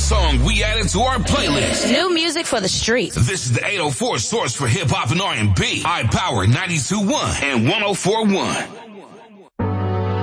song we added to our playlist. New music for the streets. This is the 804 source for hip hop and R&B. iPower 92.1 and 104.1.